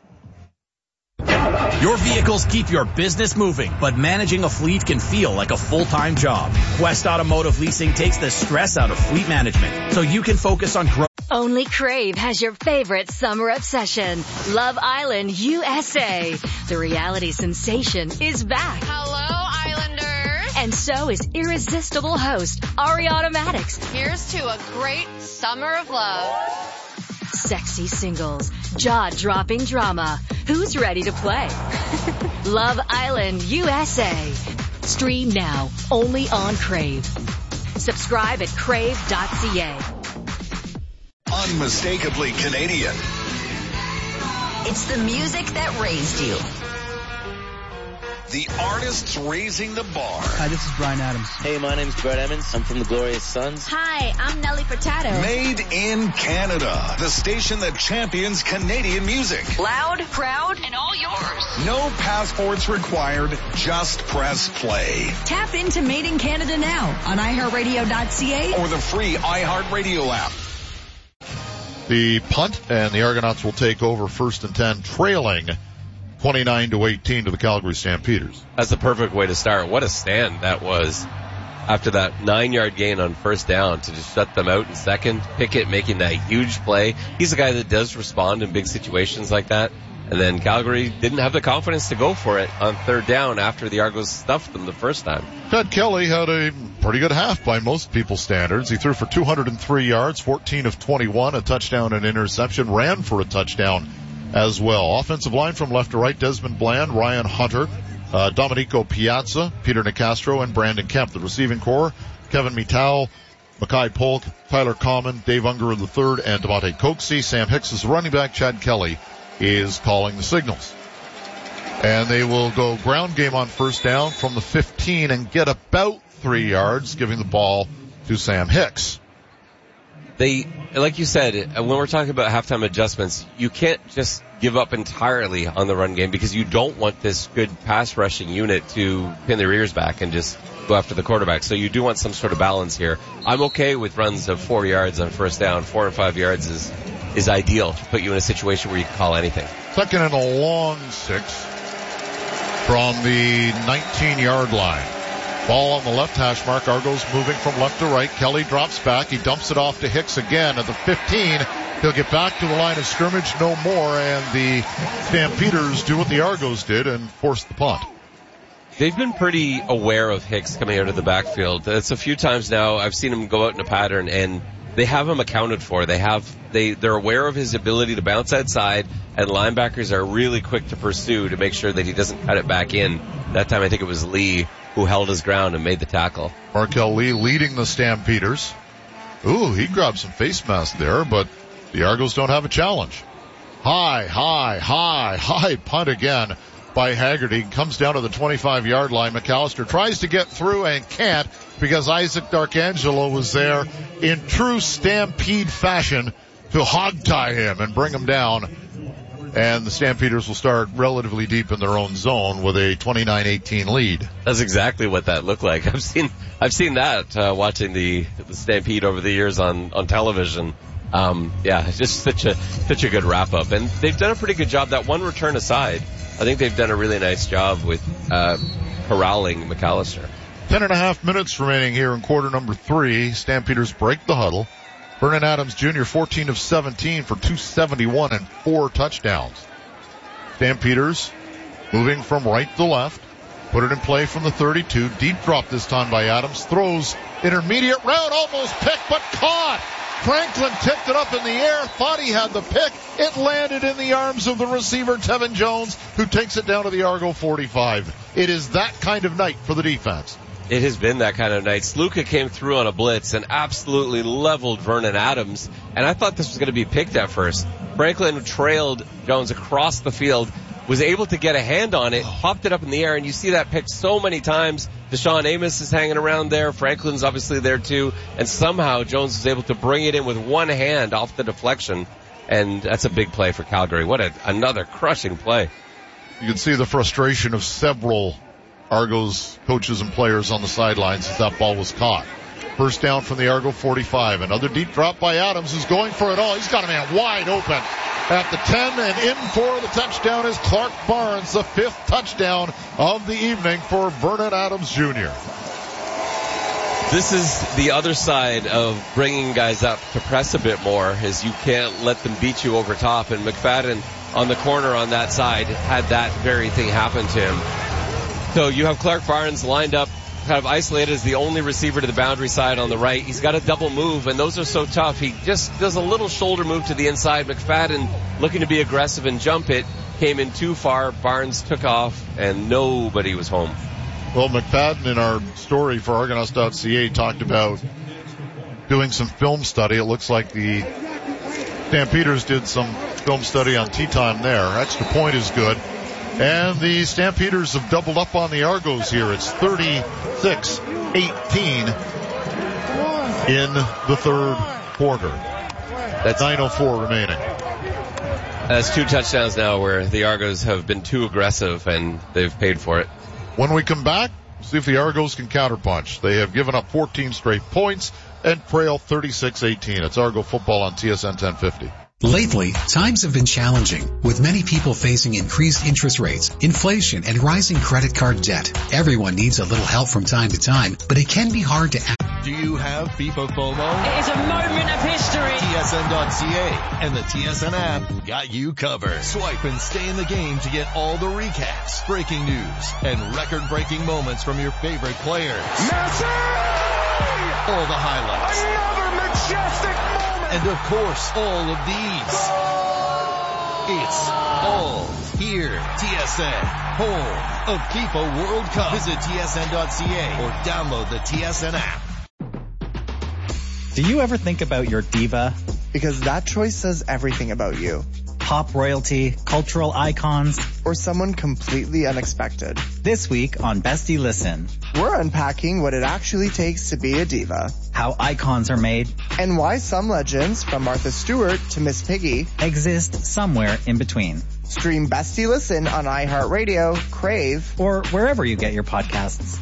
Your vehicles keep your business moving, but managing a fleet can feel like a full-time job. Quest Automotive Leasing takes the stress out of fleet management so you can focus on growth. Only Crave has your favorite summer obsession, Love Island U S A. The reality sensation is back. Hello, Islanders. And so is irresistible host Ariana Maddox. Here's to a great summer of love. Sexy singles, jaw-dropping drama. Who's ready to play? Love Island U S A. Stream now, only on Crave. Subscribe at crave dot c a. Unmistakably Canadian. It's the music that raised you. The artists raising the bar. Hi, this is Brian Adams. Hey, my name's Brett Emmons. I'm from the Glorious Sons. Hi, I'm Nelly Furtado. Made in Canada. The station that champions Canadian music. Loud, proud, and all yours. No passports required. Just press play. Tap into Made in Canada now on i heart radio dot c a or the free iHeartRadio app. The punt, and the Argonauts will take over first and ten, trailing twenty-nine to eighteen to the Calgary Stampeders. That's the perfect way to start. What a stand that was after that nine-yard gain on first down to just shut them out in second. Pickett making that huge play. He's a guy that does respond in big situations like that. And then Calgary didn't have the confidence to go for it on third down after the Argos stuffed them the first time. Ted Kelly had a pretty good half by most people's standards. He threw for two hundred three yards, fourteen of twenty-one, a touchdown and interception, ran for a touchdown as well. Offensive line from left to right, Desmond Bland, Ryan Hunter, uh, Domenico Piazza, Peter Nicastro, and Brandon Kemp. The receiving core, Kevin Mitau, Mackay Polk, Tyler Common, Dave Unger the third, and Devontae Coxie. Sam Hicks is the running back. Chad Kelly is calling the signals. And they will go ground game on first down from the fifteen and get about three yards, giving the ball to Sam Hicks. They, like you said, when we're talking about halftime adjustments, you can't just give up entirely on the run game because you don't want this good pass rushing unit to pin their ears back and just go after the quarterback. So you do want some sort of balance here. I'm okay with runs of four yards on first down. Four or five yards is is ideal to put you in a situation where you can call anything. Second and a long six from the nineteen-yard line. Ball on the left hash mark. Argos moving from left to right. Kelly drops back. He dumps it off to Hicks again at the fifteen. He'll get back to the line of scrimmage, no more, and the Stampeders do what the Argos did and force the punt. They've been pretty aware of Hicks coming out of the backfield. It's a few times now I've seen him go out in a pattern, and they have him accounted for. They have, they, they're aware of his ability to bounce outside, and linebackers are really quick to pursue to make sure that he doesn't cut it back in. That time I think it was Lee who held his ground and made the tackle. Markel Lee leading the Stampeders. Ooh, he grabbed some face mask there, but the Argos don't have a challenge. High, high, high, high punt again by Haggerty. Comes down to the twenty-five-yard line. McAllister tries to get through and can't because Isaac D'Arcangelo was there in true Stampede fashion to hogtie him and bring him down. And the Stampeders will start relatively deep in their own zone with a twenty-nine eighteen lead. That's exactly what that looked like. I've seen, I've seen that, uh, watching the, the Stampede over the years on, on television. Um, yeah, it's just such a, such a good wrap up. And they've done a pretty good job. That one return aside, I think they've done a really nice job with, uh, corralling McAllister. Ten and a half minutes remaining here in quarter number three. Stampeders break the huddle. Vernon Adams Junior fourteen of seventeen for two seventy-one and four touchdowns. Stampeders moving from right to left. Put it in play from the thirty-two. Deep drop this time by Adams. Throws intermediate route, almost picked but caught. Franklin tipped it up in the air, thought he had the pick. It landed in the arms of the receiver, Tevin Jones, who takes it down to the Argo forty-five. It is that kind of night for the defense. It has been that kind of night. Sluka came through on a blitz and absolutely leveled Vernon Adams, and I thought this was going to be picked at first. Franklin trailed Jones across the field, was able to get a hand on it, popped it up in the air, and you see that pick so many times. Deshaun Amos is hanging around there. Franklin's obviously there too, and somehow Jones was able to bring it in with one hand off the deflection, and that's a big play for Calgary. What a, another crushing play. You can see the frustration of several Argos coaches and players on the sidelines as that ball was caught. First down from the Argo forty-five. Another deep drop by Adams, who's going for it all. He's got a man wide open at the ten, and in for the touchdown is Clark Barnes, the fifth touchdown of the evening for Vernon Adams Junior This is the other side of bringing guys up to press a bit more, is you can't let them beat you over top, and McFadden on the corner on that side had that very thing happen to him. So you have Clark Barnes lined up, kind of isolated as the only receiver to the boundary side on the right. He's got a double move, and those are so tough. He just does a little shoulder move to the inside. McFadden, looking to be aggressive and jump it, came in too far. Barnes took off, and nobody was home. Well, McFadden in our story for Argonauts dot C A talked about doing some film study. It looks like the Stampeders did some film study on tea time there. Extra point is good. And the Stampeders have doubled up on the Argos here. It's thirty-six eighteen in the third quarter. That's nine oh four remaining. That's two touchdowns now where the Argos have been too aggressive and they've paid for it. When we come back, see if the Argos can counterpunch. They have given up fourteen straight points and trail thirty-six eighteen. It's Argo football on T S N ten fifty. Lately, times have been challenging, with many people facing increased interest rates, inflation, and rising credit card debt. Everyone needs a little help from time to time, but it can be hard to act. Do you have FIFA FOMO? It is a moment of history. T S N dot C A and the T S N app got you covered. Swipe and stay in the game to get all the recaps, breaking news, and record-breaking moments from your favorite players. Messi! All the highlights. Another majestic moment! And of course, all of these. It's all here. T S N, home of FIFA World Cup. Visit T S N dot C A or download the T S N app. Do you ever think about your diva? Because that choice says everything about you. Pop royalty, cultural icons, or someone completely unexpected. This week on Bestie Listen, we're unpacking what it actually takes to be a diva, how icons are made, and why some legends, from Martha Stewart to Miss Piggy, exist somewhere in between. Stream Bestie Listen on iHeartRadio, Crave, or wherever you get your podcasts.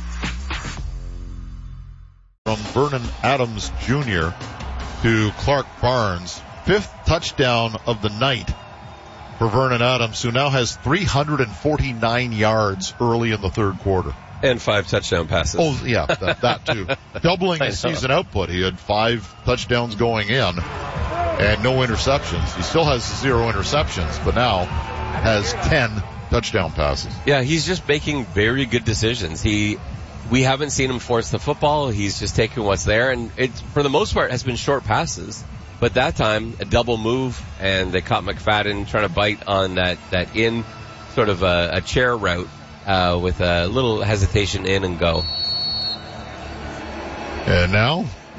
From Vernon Adams Junior to Clark Barnes, fifth touchdown of the night for Vernon Adams, who now has three hundred forty-nine yards early in the third quarter. And five touchdown passes. Oh, yeah, that, that too. Doubling his season output. He had five touchdowns going in and no interceptions. He still has zero interceptions, but now has ten touchdown passes. Yeah, he's just making very good decisions. He, we haven't seen him force the football. He's just taking what's there, and it's, for the most part, has been short passes. But that time, a double move, and they caught McFadden trying to bite on that, that in sort of a, a chair route, uh, with a little hesitation in and go. And now,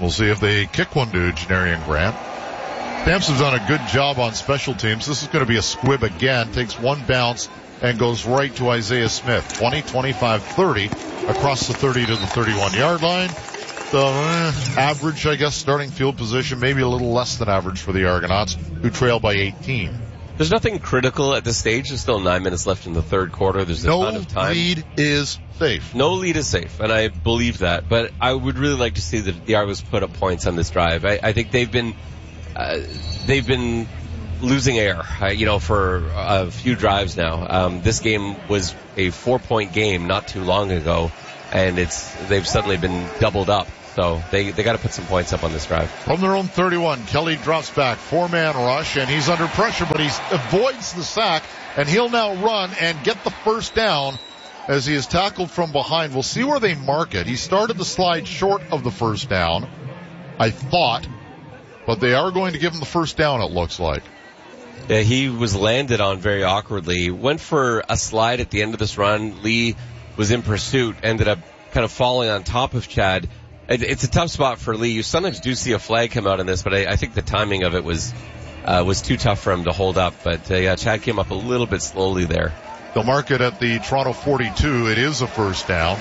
We'll see if they kick one to Janarian Grant. Stamps has done a good job on special teams. This is going to be a squib again. Takes one bounce and goes right to Isaiah Smith. twenty, twenty-five, thirty across the thirty to the thirty-one yard line. So, uh, average, I guess, starting field position, maybe a little less than average for the Argonauts, who trail by eighteen. There's nothing critical at this stage. There's still nine minutes left in the third quarter. There's a no ton of time. No lead is safe. No lead is safe, and I believe that. But I would really like to see the, the Argos put up points on this drive. I, I think they've been uh, they've been losing air, uh, you know, for a few drives now. Um, this game was a four-point game not too long ago, and it's they've suddenly been doubled up. So they they got to put some points up on this drive. From their own thirty-one, Kelly drops back, four-man rush, and he's under pressure, but he avoids the sack, and he'll now run and get the first down as he is tackled from behind. We'll see where they mark it. He started the slide short of the first down, I thought, but they are going to give him the first down, it looks like. Yeah, he was landed on very awkwardly. Went for a slide at the end of this run. Lee was in pursuit, ended up kind of falling on top of Chad. It's a tough spot for Lee. You sometimes do see a flag come out in this, but I, I think the timing of it was uh, was too tough for him to hold up. But uh, yeah, Chad came up a little bit slowly there. They'll mark it at the Toronto forty-two. It is a first down.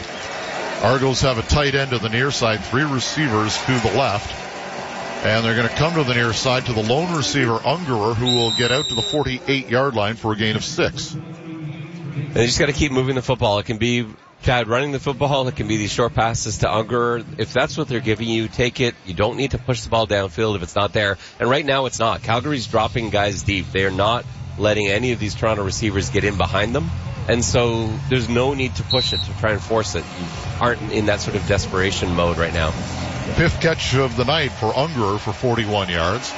Argos have a tight end to the near side, three receivers to the left. And they're going to come to the near side to the lone receiver, Ungerer, who will get out to the forty-eight yard line for a gain of six. And they just got to keep moving the football. It can be Chad running the football. It can be these short passes to Ungerer. If that's what they're giving you, take it. You don't need to push the ball downfield if it's not there. And right now it's not. Calgary's dropping guys deep. They are not letting any of these Toronto receivers get in behind them. And so there's no need to push it to try and force it. You aren't in that sort of desperation mode right now. Fifth catch of the night for Ungerer for forty-one yards.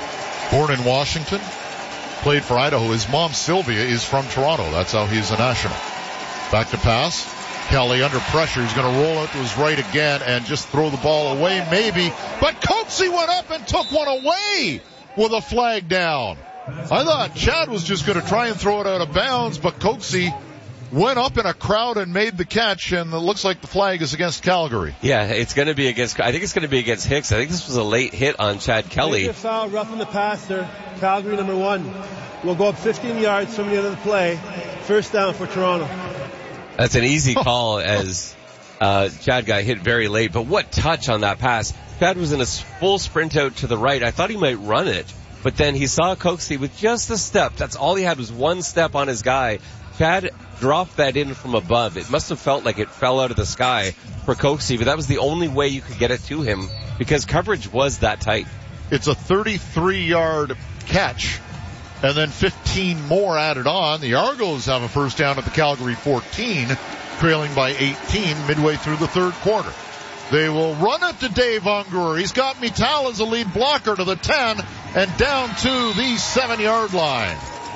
Born in Washington, played for Idaho. His mom, Sylvia, is from Toronto. That's how he's a national. Back to pass. Kelly under pressure. He's going to roll out to his right again and just throw the ball away, maybe. But Coatsy went up and took one away with a flag down. I thought Chad was just going to try and throw it out of bounds, but Coatsy went up in a crowd and made the catch, and it looks like the flag is against Calgary. Yeah, it's going to be against, I think it's going to be against Hicks. I think this was a late hit on Chad Kelly. It's a foul, roughing the passer. Calgary number one. We'll go up fifteen yards from the end of the play. First down for Toronto. That's an easy call as uh, Chad got hit very late, but what touch on that pass. Chad was in a full sprint out to the right. I thought he might run it, but then he saw Coaksey with just a step. That's all he had was one step on his guy. Chad dropped that in from above. It must have felt like it fell out of the sky for Coaksey, but that was the only way you could get it to him because coverage was that tight. It's a thirty-three yard catch. And then fifteen more added on. The Argos have a first down at the Calgary fourteen, trailing by eighteen midway through the third quarter. They will run it to Dave Ungerer. He's got Mittal as a lead blocker to the ten and down to the seven yard line.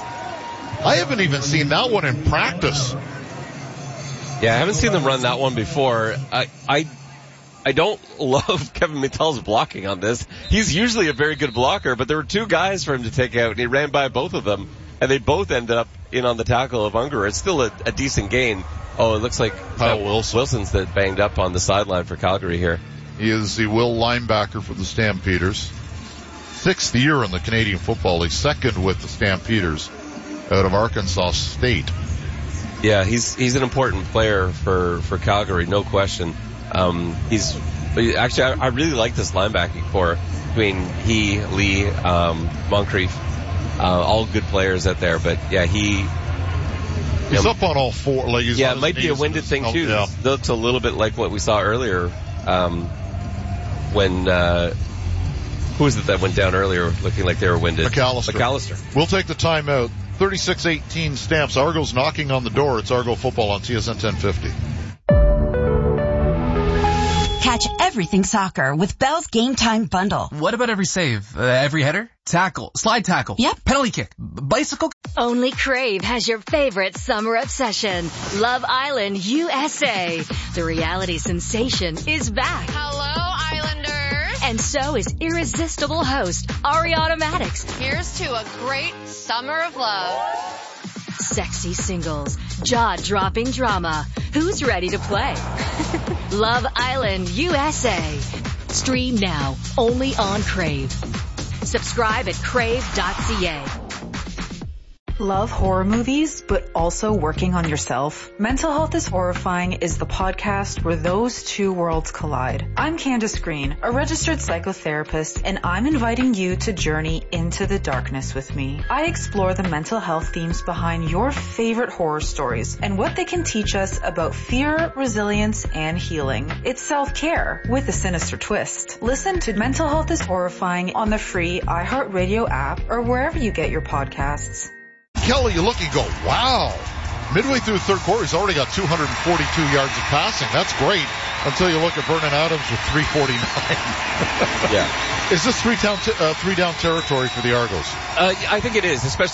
I haven't even seen that one in practice. Yeah, I haven't seen them run that one before. I, I, I don't love Kevin Mittal's blocking on this. He's usually a very good blocker, but there were two guys for him to take out, and he ran by both of them, and they both ended up in on the tackle of Ungerer. It's still a, a decent gain. Oh, it looks like Kyle Wilson. Wilson's that banged up on the sideline for Calgary here. He is the will linebacker for the Stampeders. Sixth year in the Canadian Football League, second with the Stampeders out of Arkansas State. Yeah, he's he's an important player for, for Calgary, no question. Um, he's actually I, I really like this linebacking core between he, Lee, um, Moncrief, uh, all good players out there. But yeah, he he's know, up on all four. Like he's yeah, it might be a winded thing too. Oh, yeah. This looks a little bit like what we saw earlier um, when uh, who was it that went down earlier, looking like they were winded? McAllister. McAllister. We'll take the timeout. thirty-six eighteen Stamps. Argos knocking on the door. It's Argo football on T S N ten fifty. Catch everything soccer with Bell's Game Time Bundle. What about every save? Uh, every header? Tackle? Slide tackle? Yep. Penalty kick? B- bicycle? Only Crave has your favorite summer obsession. Love Island U S A. The reality sensation is back. Hello, Islanders. And so is irresistible host Ariana Maddox. Here's to a great summer of love. Sexy singles, jaw-dropping drama. Who's ready to play? Love Island U S A. Stream now, only on Crave. Subscribe at crave dot c a. Love horror movies, but also working on yourself? Mental Health is Horrifying is the podcast where those two worlds collide. I'm Candace Green, a registered psychotherapist, and I'm inviting you to journey into the darkness with me. I explore the mental health themes behind your favorite horror stories and what they can teach us about fear, resilience, and healing. It's self-care with a sinister twist. Listen to Mental Health is Horrifying on the free iHeartRadio app or wherever you get your podcasts. Kelly, you look and go, wow. Midway through the third quarter, he's already got two hundred forty-two yards of passing. That's great until you look at Vernon Adams with three forty-nine. Yeah. Is this three down, t- uh, three down territory for the Argos? Uh, I think it is, especially